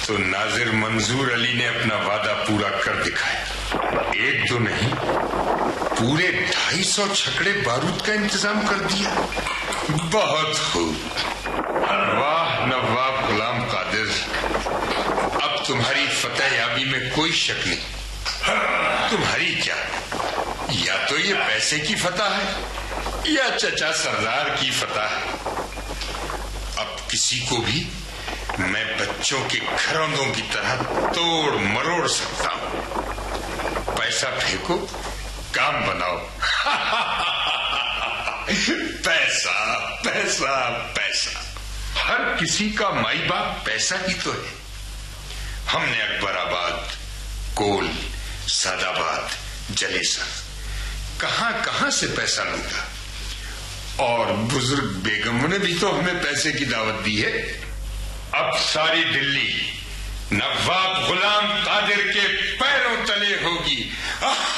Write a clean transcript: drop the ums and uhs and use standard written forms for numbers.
تو ناظر منظور علی نے اپنا وعدہ پورا کر دکھایا. ایک تو نہیں، پورے 250 چھکڑے بارود کا انتظام کر دیا. بہت خوب. واہ نواب غلام قادر، اب تمہاری فتح یابی میں کوئی شک نہیں. تمہاری کیا، یا تو یہ پیسے کی فتح ہے یا چچا سردار کی فتح ہے. اب کسی کو بھی میں بچوں کے گھروندوں کی طرح توڑ مروڑ سکتا ہوں. پیسہ پھینکو، کام بناؤ. پیسہ پیسہ پیسہ، ہر کسی کا مائی باپ پیسہ ہی تو ہے. ہم نے اکبر آباد، کول، سعد آباد، جلیسر، کہاں کہاں سے پیسہ لوٹا. اور بزرگ بیگموں نے بھی تو ہمیں پیسے کی دعوت دی ہے. اب ساری دلی نواب غلام قادر کے پیروں تلے ہوگی.